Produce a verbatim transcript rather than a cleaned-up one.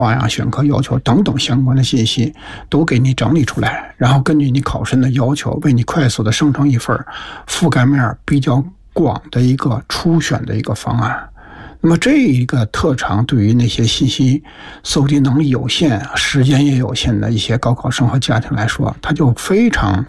呀、选课要求等等相关的信息都给你整理出来，然后根据你考生的要求，为你快速的生成一份覆盖面比较广的一个初选的一个方案。那么这一个特长对于那些信息搜集能力有限、时间也有限的一些高考生和家庭来说，它就非常